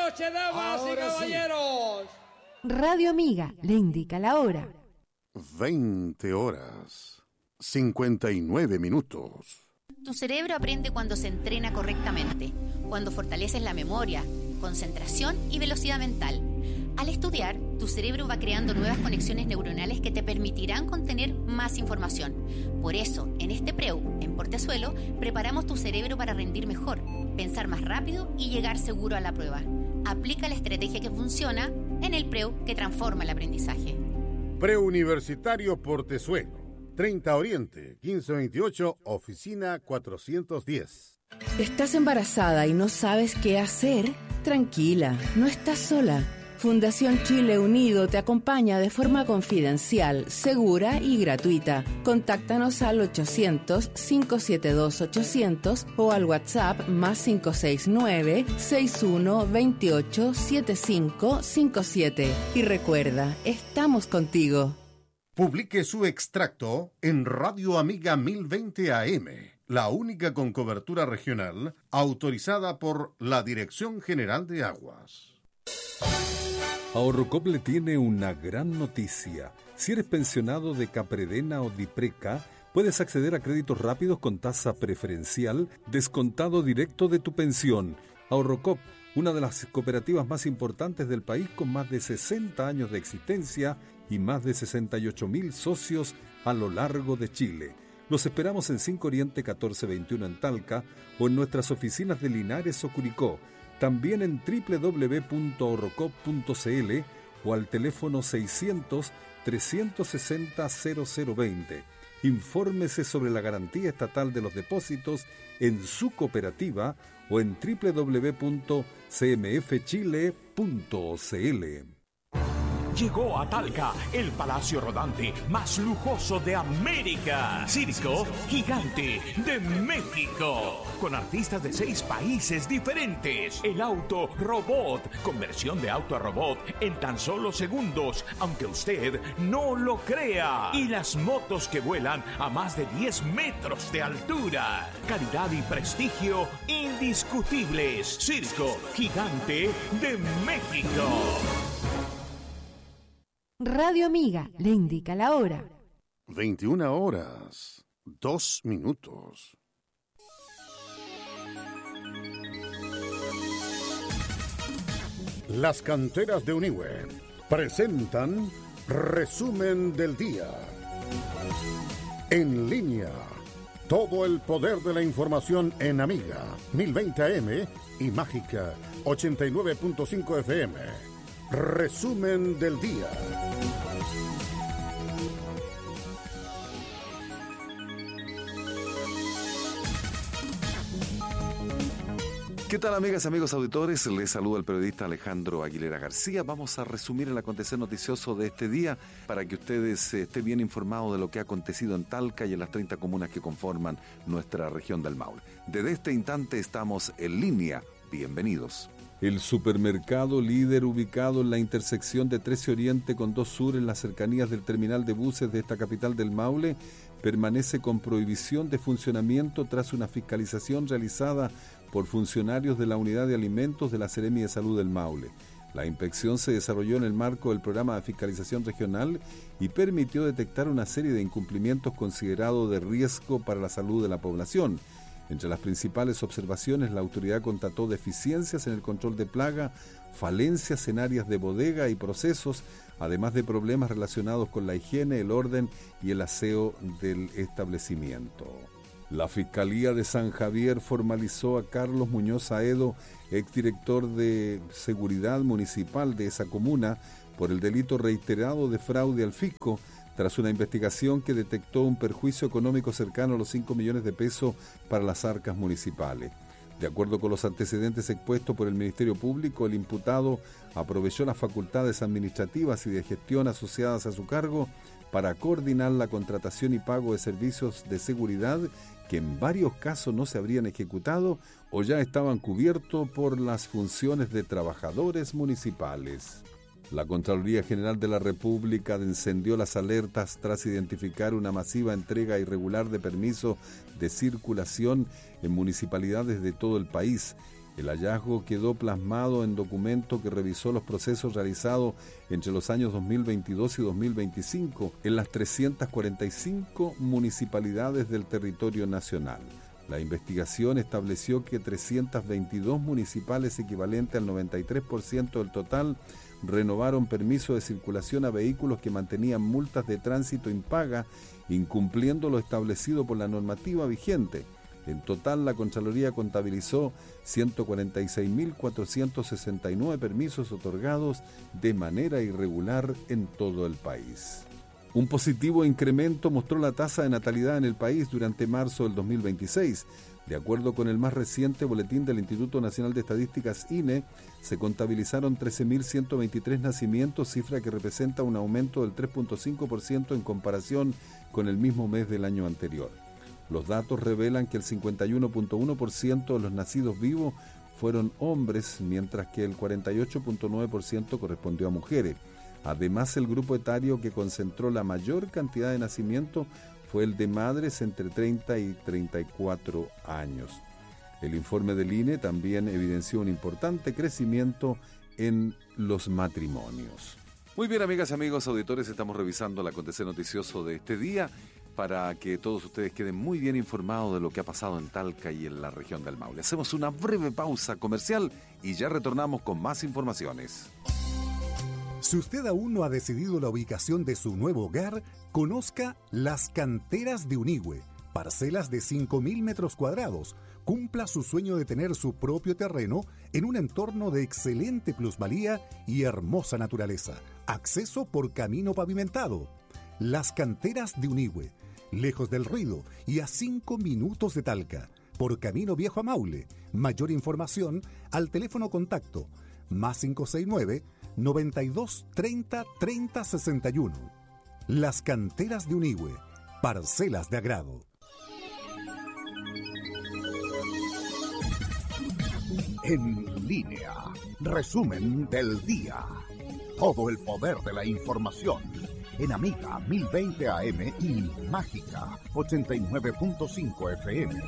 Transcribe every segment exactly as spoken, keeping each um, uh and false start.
noches, damas y caballeros. Sí. Radio Amiga le indica la hora. veinte horas, cincuenta y nueve minutos. Tu cerebro aprende cuando se entrena correctamente, cuando fortaleces la memoria, concentración y velocidad mental. Al estudiar, tu cerebro va creando nuevas conexiones neuronales que te permitirán contener más información. Por eso, en este Preu, en Portezuelo, preparamos tu cerebro para rendir mejor, pensar más rápido y llegar seguro a la prueba. Aplica la estrategia que funciona en el Preu que transforma el aprendizaje. Preuniversitario Portezuelo, treinta Oriente, quince veintiocho, oficina cuatrocientos diez. ¿Estás embarazada y no sabes qué hacer? Tranquila, no estás sola. Fundación Chile Unido te acompaña de forma confidencial, segura y gratuita. Contáctanos al ochocientos, cinco siete dos, ochocientos o al WhatsApp más cinco seis nueve, seis uno dos ocho, siete cinco cinco siete. Y recuerda, estamos contigo. Publique su extracto en Radio Amiga mil veinte A M, la única con cobertura regional autorizada por la Dirección General de Aguas. Ahorrocop le tiene una gran noticia. Si eres pensionado de Capredena o Dipreca, puedes acceder a créditos rápidos con tasa preferencial, descontado directo de tu pensión. Ahorrocop, una de las cooperativas más importantes del país con más de sesenta años de existencia y más de sesenta y ocho mil socios a lo largo de Chile. Los esperamos en cinco Oriente catorce veintiuno en Talca o en nuestras oficinas de Linares o Curicó. También en doble u doble u doble u punto ahorrocop punto c l o al teléfono seiscientos, trescientos sesenta, cero cero veinte. Infórmese sobre la garantía estatal de los depósitos en su cooperativa o en doble u doble u doble u punto c m f chile punto c l. Llegó a Talca el palacio rodante más lujoso de América. Circo Gigante de México. Con artistas de seis países diferentes. El auto robot. Conversión de auto a robot en tan solo segundos, aunque usted no lo crea. Y las motos que vuelan a más de diez metros de altura. Calidad y prestigio indiscutibles. Circo Gigante de México. Radio Amiga le indica la hora. veintiuna horas, dos minutos. Las canteras de Uniwe presentan Resumen del Día. En línea, todo el poder de la información en Amiga mil veinte A M y Mágica ochenta y nueve punto cinco F M. Resumen del Día. ¿Qué tal, amigas y amigos auditores? Les saluda el periodista Alejandro Aguilera García. Vamos a resumir el acontecer noticioso de este día para que ustedes eh, estén bien informados de lo que ha acontecido en Talca y en las treinta comunas que conforman nuestra región del Maule. Desde este instante estamos en línea. Bienvenidos. El supermercado líder ubicado en la intersección de trece Oriente con dos Sur en las cercanías del terminal de buses de esta capital del Maule permanece con prohibición de funcionamiento tras una fiscalización realizada por funcionarios de la Unidad de Alimentos de la Seremi de Salud del Maule. La inspección se desarrolló en el marco del programa de fiscalización regional y permitió detectar una serie de incumplimientos considerados de riesgo para la salud de la población. Entre las principales observaciones, la autoridad constató deficiencias en el control de plaga, falencias en áreas de bodega y procesos, además de problemas relacionados con la higiene, el orden y el aseo del establecimiento. La Fiscalía de San Javier formalizó a Carlos Muñoz Aedo, exdirector de Seguridad Municipal de esa comuna, por el delito reiterado de fraude al fisco, tras una investigación que detectó un perjuicio económico cercano a los cinco millones de pesos para las arcas municipales. De acuerdo con los antecedentes expuestos por el Ministerio Público, el imputado aprovechó las facultades administrativas y de gestión asociadas a su cargo para coordinar la contratación y pago de servicios de seguridad que en varios casos no se habrían ejecutado o ya estaban cubiertos por las funciones de trabajadores municipales. La Contraloría General de la República encendió las alertas tras identificar una masiva entrega irregular de permisos de circulación en municipalidades de todo el país. El hallazgo quedó plasmado en documento que revisó los procesos realizados entre los años dos mil veintidós y dos mil veinticinco en las trescientas cuarenta y cinco municipalidades del territorio nacional. La investigación estableció que trescientas veintidós municipales, equivalente al noventa y tres por ciento del total, renovaron permisos de circulación a vehículos que mantenían multas de tránsito impaga, incumpliendo lo establecido por la normativa vigente. En total, la Contraloría contabilizó ciento cuarenta y seis mil cuatrocientos sesenta y nueve permisos otorgados de manera irregular en todo el país. Un positivo incremento mostró la tasa de natalidad en el país durante marzo del dos mil veintiséis. De acuerdo con el más reciente boletín del Instituto Nacional de Estadísticas, I N E, se contabilizaron trece mil ciento veintitrés nacimientos, cifra que representa un aumento del tres punto cinco por ciento en comparación con el mismo mes del año anterior. Los datos revelan que el cincuenta y uno punto uno por ciento de los nacidos vivos fueron hombres, mientras que el cuarenta y ocho punto nueve por ciento correspondió a mujeres. Además, el grupo etario que concentró la mayor cantidad de nacimientos fue el de madres entre treinta y treinta y cuatro años. El informe del I N E también evidenció un importante crecimiento en los matrimonios. Muy bien, amigas y amigos auditores, estamos revisando el acontecer noticioso de este día para que todos ustedes queden muy bien informados de lo que ha pasado en Talca y en la región del Maule. Hacemos una breve pausa comercial y ya retornamos con más informaciones. Si usted aún no ha decidido la ubicación de su nuevo hogar, conozca Las Canteras de Unigüe, parcelas de cinco mil metros cuadrados. Cumpla su sueño de tener su propio terreno en un entorno de excelente plusvalía y hermosa naturaleza. Acceso por camino pavimentado. Las Canteras de Unigüe, lejos del ruido y a cinco minutos de Talca, por camino viejo a Maule. Mayor información al teléfono contacto más cinco seis nueve, noventa y dos, treinta, treinta, sesenta y uno. Las Canteras de Unigüe, parcelas de agrado. En línea, resumen del día. Todo el poder de la información en Amiga mil veinte A M y Mágica ochenta y nueve punto cinco F M.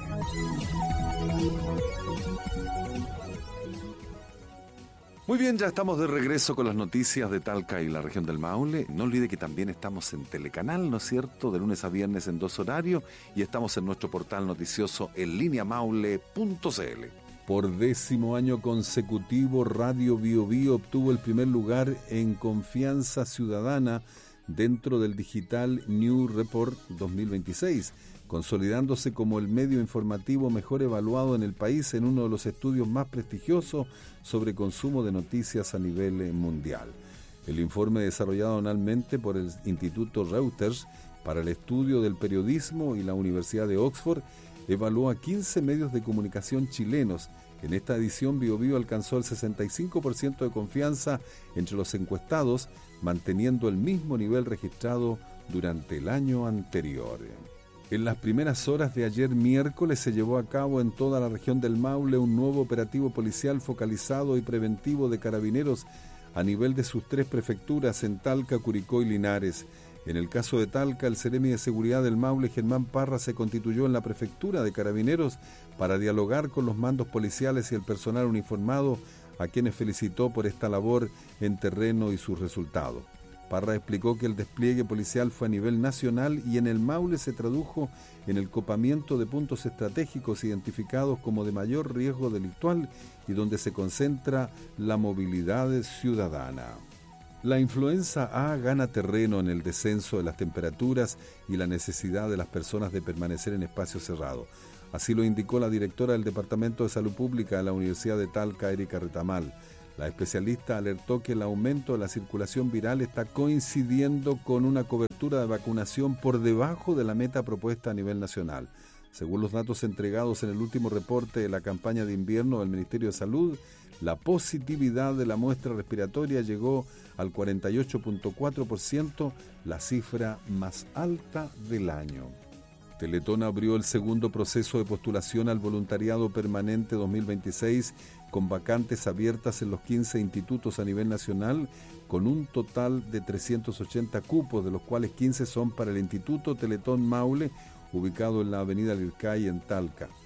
Muy bien, ya estamos de regreso con las noticias de Talca y la región del Maule. No olvide que también estamos en Telecanal, ¿no es cierto?, de lunes a viernes en dos horarios, y estamos en nuestro portal noticioso en línea maule punto c l. Por décimo año consecutivo, Radio Bio Bio obtuvo el primer lugar en confianza ciudadana dentro del Digital New Report dos mil veintiséis, consolidándose como el medio informativo mejor evaluado en el país en uno de los estudios más prestigiosos sobre consumo de noticias a nivel mundial. El informe, desarrollado anualmente por el Instituto Reuters para el Estudio del Periodismo y la Universidad de Oxford, evaluó a quince medios de comunicación chilenos. En esta edición, Bio Bio alcanzó el sesenta y cinco por ciento de confianza entre los encuestados, manteniendo el mismo nivel registrado durante el año anterior. En las primeras horas de ayer miércoles se llevó a cabo en toda la región del Maule un nuevo operativo policial focalizado y preventivo de carabineros a nivel de sus tres prefecturas en Talca, Curicó y Linares. En el caso de Talca, el Seremi de Seguridad del Maule, Germán Parra, se constituyó en la prefectura de Carabineros para dialogar con los mandos policiales y el personal uniformado, a quienes felicitó por esta labor en terreno y sus resultados. Parra explicó que el despliegue policial fue a nivel nacional y en el Maule se tradujo en el copamiento de puntos estratégicos identificados como de mayor riesgo delictual y donde se concentra la movilidad ciudadana. La influenza A gana terreno en el descenso de las temperaturas y la necesidad de las personas de permanecer en espacios cerrados. Así lo indicó la directora del Departamento de Salud Pública de la Universidad de Talca, Erika Retamal. La especialista alertó que el aumento de la circulación viral está coincidiendo con una cobertura de vacunación por debajo de la meta propuesta a nivel nacional. Según los datos entregados en el último reporte de la campaña de invierno del Ministerio de Salud, la positividad de la muestra respiratoria llegó al cuarenta y ocho punto cuatro por ciento, la cifra más alta del año. Teletón abrió el segundo proceso de postulación al voluntariado permanente dos mil veintiséis con vacantes abiertas en los quince institutos a nivel nacional, con un total de trescientos ochenta cupos, de los cuales quince son para el Instituto Teletón Maule, ubicado en la avenida Lircay en Talca.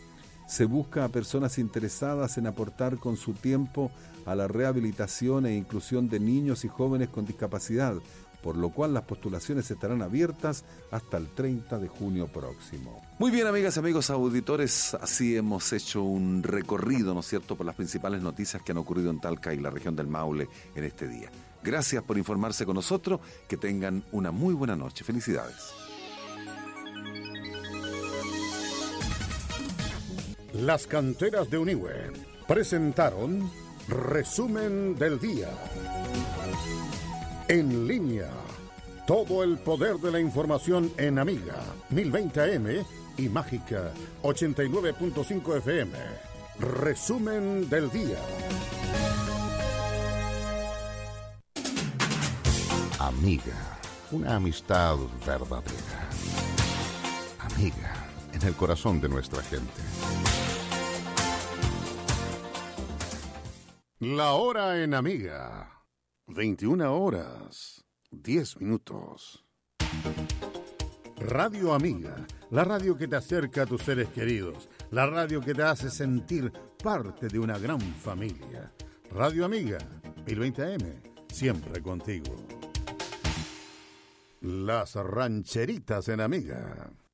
Se busca a personas interesadas en aportar con su tiempo a la rehabilitación e inclusión de niños y jóvenes con discapacidad, por lo cual las postulaciones estarán abiertas hasta el treinta de junio próximo. Muy bien, amigas y amigos auditores, así hemos hecho un recorrido, ¿no es cierto?, por las principales noticias que han ocurrido en Talca y la región del Maule en este día. Gracias por informarse con nosotros, que tengan una muy buena noche. Felicidades. Las canteras de Unihue presentaron Resumen del Día. En línea, todo el poder de la información en Amiga mil veinte A M y Mágica ochenta y nueve punto cinco F M. Resumen del Día. Amiga, una amistad verdadera. Amiga, en el corazón de nuestra gente. La hora en Amiga. veintiuna horas, diez minutos. Radio Amiga, la radio que te acerca a tus seres queridos, la radio que te hace sentir parte de una gran familia. Radio Amiga, mil veinte A M, siempre contigo. Las rancheritas en Amiga.